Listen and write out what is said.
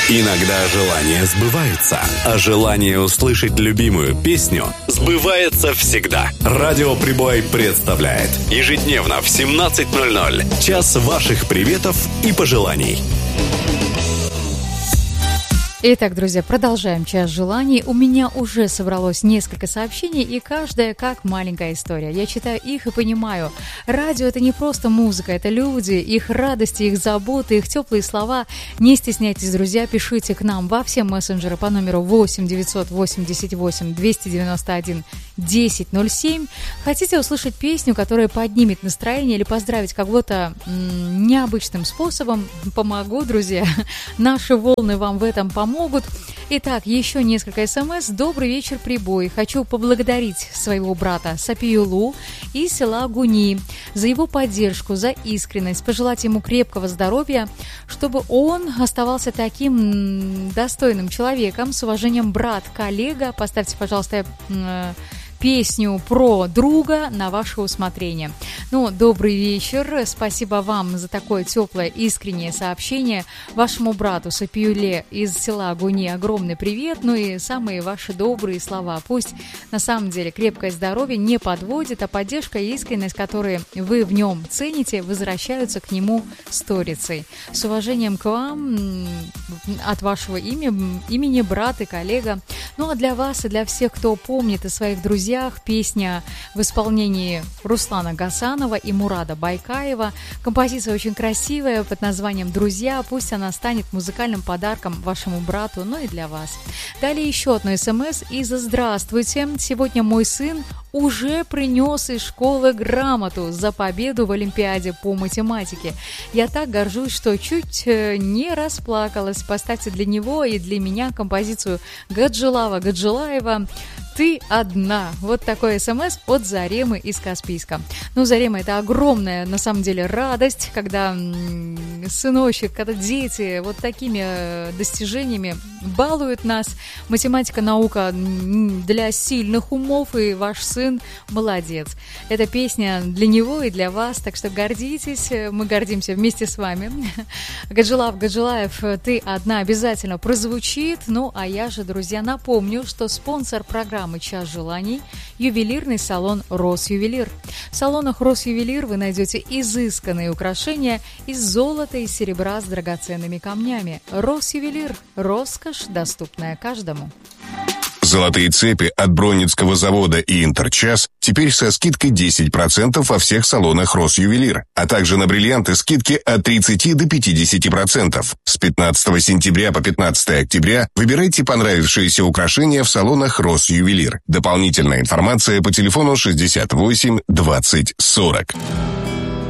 Иногда желания сбываются, а желание услышать любимую песню сбывается всегда. Радио Прибой представляет ежедневно в 17:00 час ваших приветов и пожеланий. Итак, друзья, продолжаем час желаний. У меня уже собралось несколько сообщений, и каждая как маленькая история. Я читаю их и понимаю. Радио — это не просто музыка, это люди, их радости, их заботы, их теплые слова. Не стесняйтесь, друзья, пишите к нам во все мессенджеры по номеру 8 988 291 1007. Хотите услышать песню, которая поднимет настроение, или поздравить кого-то необычным способом? Помогу, друзья. Наши волны вам в этом помогут. Итак, еще несколько смс. Добрый вечер, Прибой. Хочу поблагодарить своего брата Сапиюлу из села Гуни за его поддержку, за искренность, пожелать ему крепкого здоровья, чтобы он оставался таким достойным человеком. С уважением, брат, коллега. Поставьте, пожалуйста, песню про друга на ваше усмотрение. Ну, добрый вечер. Спасибо вам за такое теплое, искреннее сообщение. Вашему брату Сапиюле из села Гуни огромный привет. Ну и самые ваши добрые слова. Пусть на самом деле крепкое здоровье не подводит, а поддержка и искренность, которые вы в нем цените, возвращаются к нему сторицей. С уважением к вам от вашего имени брат и коллега. Ну а для вас и для всех, кто помнит о своих друзьях, песня в исполнении Руслана Гасанова и Мурада Байкаева. Композиция очень красивая, под названием «Друзья». Пусть она станет музыкальным подарком вашему брату, но и для вас. Далее еще одно СМС из «Здравствуйте. Сегодня мой сын уже принес из школы грамоту за победу в Олимпиаде по математике. Я так горжусь, что чуть не расплакалась. Поставьте для него и для меня композицию Гаджилава Гаджилаева «Ты одна». Вот такой СМС от Заремы из Каспийска. Ну, Зарема — это огромная, на самом деле, радость, когда сыночек, когда дети вот такими достижениями балуют нас. Математика — наука для сильных умов, и ваш сын молодец. Эта песня для него и для вас, так что гордитесь, мы гордимся вместе с вами. Гаджилав Гаджилаев «Ты одна» обязательно прозвучит. Ну, а я же, друзья, напомню, что спонсор программы «Час желаний» — ювелирный салон «Росювелир». В салонах «Росювелир» вы найдете изысканные украшения из золота и серебра с драгоценными камнями. «Росювелир» — роскошь, доступная каждому. Золотые цепи от Бронницкого завода и Интерчас теперь со скидкой 10% во всех салонах Росювелир, а также на бриллианты скидки от 30 до 50%. С 15 сентября по 15 октября выбирайте понравившиеся украшения в салонах Росювелир. Дополнительная информация по телефону 68 20 40.